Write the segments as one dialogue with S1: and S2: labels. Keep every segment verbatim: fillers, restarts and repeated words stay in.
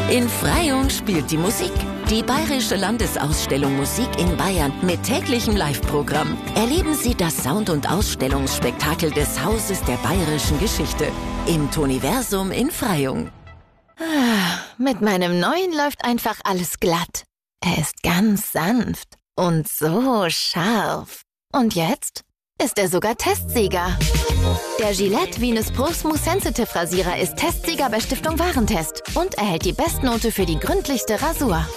S1: In Freyung spielt die Musik. Die Bayerische Landesausstellung Musik in Bayern mit täglichem Live-Programm. Erleben Sie das Sound- und Ausstellungsspektakel des Hauses der bayerischen Geschichte im Toniversum in Freyung.
S2: Ah, mit meinem neuen läuft einfach alles glatt. Er ist ganz sanft und so scharf. Und jetzt ist er sogar Testsieger. Der Gillette Venus Pro Smooth Sensitive Rasierer ist Testsieger bei Stiftung Warentest und erhält die Bestnote für die gründlichste Rasur.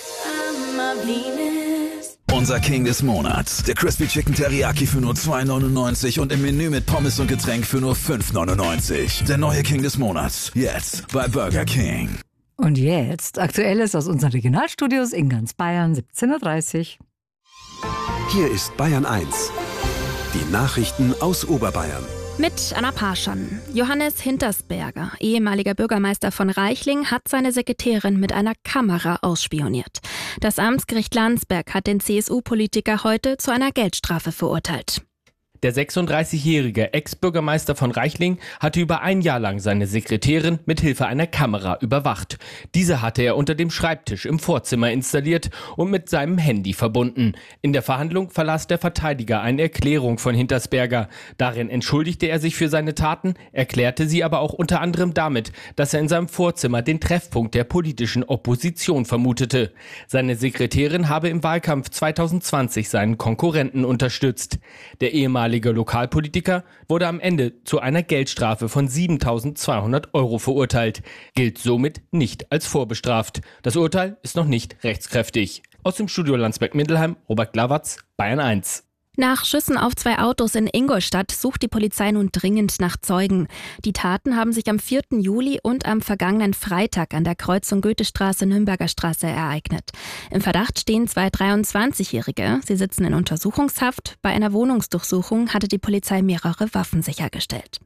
S3: Unser King des Monats. Der Crispy Chicken Teriyaki für nur zwei neunundneunzig und im Menü mit Pommes und Getränk für nur fünf neunundneunzig. Der neue King des Monats. Jetzt bei Burger King.
S4: Und jetzt Aktuelles aus unseren Regionalstudios in ganz Bayern, siebzehn Uhr dreißig.
S5: Hier ist Bayern eins. Die Nachrichten aus Oberbayern.
S6: Mit Anna Parschon. Johannes Hintersberger, ehemaliger Bürgermeister von Reichling, hat seine Sekretärin mit einer Kamera ausspioniert. Das Amtsgericht Landsberg hat den C S U-Politiker heute zu einer Geldstrafe verurteilt.
S7: Der sechsunddreißigjährige Ex-Bürgermeister von Reichling hatte über ein Jahr lang seine Sekretärin mit Hilfe einer Kamera überwacht. Diese hatte er unter dem Schreibtisch im Vorzimmer installiert und mit seinem Handy verbunden. In der Verhandlung verlas der Verteidiger eine Erklärung von Hintersberger. Darin entschuldigte er sich für seine Taten, erklärte sie aber auch unter anderem damit, dass er in seinem Vorzimmer den Treffpunkt der politischen Opposition vermutete. Seine Sekretärin habe im Wahlkampf zweitausendzwanzig seinen Konkurrenten unterstützt. Der ehemalige Der Lokalpolitiker wurde am Ende zu einer Geldstrafe von siebentausendzweihundert Euro verurteilt, gilt somit nicht als vorbestraft. Das Urteil ist noch nicht rechtskräftig. Aus dem Studio Landsberg-Mindelheim, Robert Glawatz, Bayern eins.
S6: Nach Schüssen auf zwei Autos in Ingolstadt sucht die Polizei nun dringend nach Zeugen. Die Taten haben sich am vierten Juli und am vergangenen Freitag an der Kreuzung Goethestraße-Nürnberger Straße ereignet. Im Verdacht stehen zwei dreiundzwanzigjährige. Sie sitzen in Untersuchungshaft. Bei einer Wohnungsdurchsuchung hatte die Polizei mehrere Waffen sichergestellt.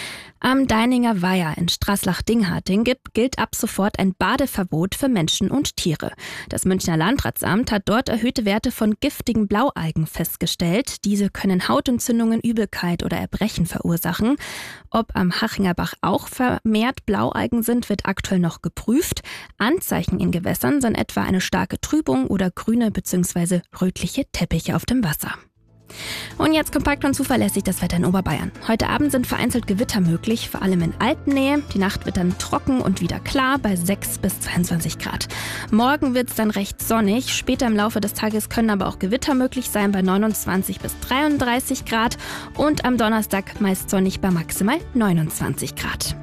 S6: Am Deininger Weiher in Straßlach-Dingharting gilt ab sofort ein Badeverbot für Menschen und Tiere. Das Münchner Landratsamt hat dort erhöhte Werte von giftigen Blaualgen festgestellt. Diese können Hautentzündungen, Übelkeit oder Erbrechen verursachen. Ob am Hachinger Bach auch vermehrt Blaualgen sind, wird aktuell noch geprüft. Anzeichen in Gewässern sind etwa eine starke Trübung oder grüne bzw. rötliche Teppiche auf dem Wasser. Und jetzt kompakt und zuverlässig das Wetter in Oberbayern. Heute Abend sind vereinzelt Gewitter möglich, vor allem in Alpennähe. Die Nacht wird dann trocken und wieder klar bei sechs bis zweiundzwanzig Grad. Morgen wird es dann recht sonnig. Später im Laufe des Tages können aber auch Gewitter möglich sein bei neunundzwanzig bis dreiunddreißig Grad. Und am Donnerstag meist sonnig bei maximal neunundzwanzig Grad.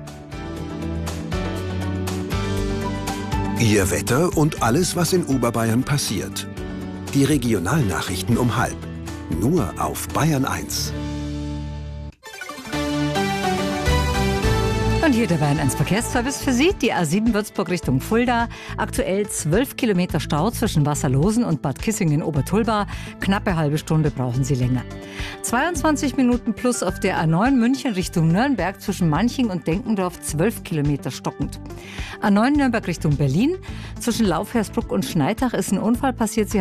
S5: Ihr Wetter und alles, was in Oberbayern passiert. Die Regionalnachrichten um halb. Nur auf Bayern eins.
S4: Und hier der Bayern eins Verkehrsservice für Sie. Die A sieben Würzburg Richtung Fulda. Aktuell zwölf Kilometer Stau zwischen Wasserlosen und Bad Kissingen-Obertulba. Knappe halbe Stunde brauchen Sie länger. zweiundzwanzig Minuten plus auf der A neun München Richtung Nürnberg zwischen Manching und Denkendorf. zwölf Kilometer stockend. A neun Nürnberg Richtung Berlin. Zwischen Laufhersbruck und Schneitach ist ein Unfall passiert. Sie